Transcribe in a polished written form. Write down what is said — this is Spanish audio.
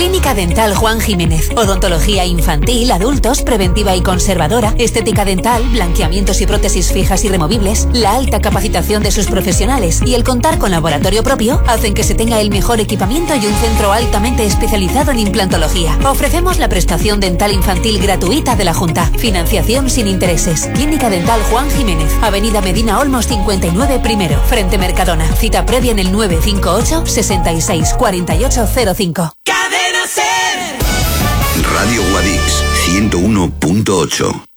Clínica Dental Juan Jiménez. Odontología infantil, adultos, preventiva y conservadora, estética dental, blanqueamientos y prótesis fijas y removibles. La alta capacitación de sus profesionales y el contar con laboratorio propio hacen que se tenga el mejor equipamiento y un centro altamente especializado en implantología. Ofrecemos la prestación dental infantil gratuita de la Junta. Financiación sin intereses. Clínica Dental Juan Jiménez. Avenida Medina Olmos 59 primero, frente Mercadona. Cita previa en el 958 66 4805. ¡Cadena Ser! Radio Guadix 101.8.